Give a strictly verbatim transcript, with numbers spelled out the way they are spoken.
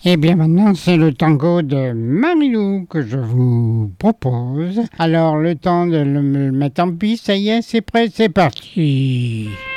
Et bien maintenant, c'est le tango de Marilou que je vous propose. Alors, le temps de le mettre en piste, ça y est, c'est prêt, c'est parti.